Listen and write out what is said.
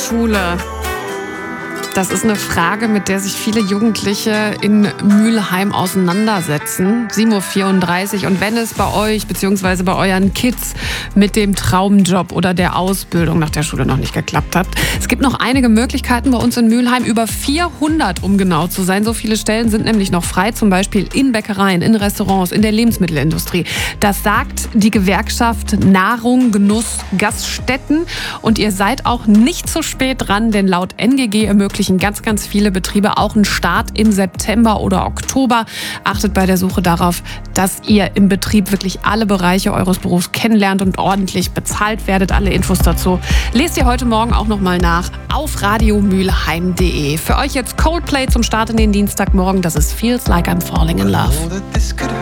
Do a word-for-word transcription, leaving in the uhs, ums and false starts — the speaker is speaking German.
Schule. Das ist eine Frage, mit der sich viele Jugendliche in Mülheim auseinandersetzen. sieben Uhr vierunddreißig. Und wenn es bei euch bzw. bei euren Kids mit dem Traumjob oder der Ausbildung nach der Schule noch nicht geklappt hat, es gibt noch einige Möglichkeiten bei uns in Mülheim. Über vierhundert, um genau zu sein. So viele Stellen sind nämlich noch frei, zum Beispiel in Bäckereien, in Restaurants, in der Lebensmittelindustrie. Das sagt die Gewerkschaft Nahrung, Genuss, Gaststätten. Und ihr seid auch nicht zu spät dran, denn laut N G G ermöglichen ganz, ganz viele Betriebe auch einen Start im September oder Oktober. Achtet bei der Suche darauf, dass ihr im Betrieb wirklich alle Bereiche eures Berufs kennenlernt und ordentlich bezahlt werdet. Alle Infos dazu lest ihr heute Morgen auch nochmal nach auf radiomülheim punkt de. Für euch jetzt Coldplay zum Start in den Dienstagmorgen. Das ist Feels Like I'm Falling in Love.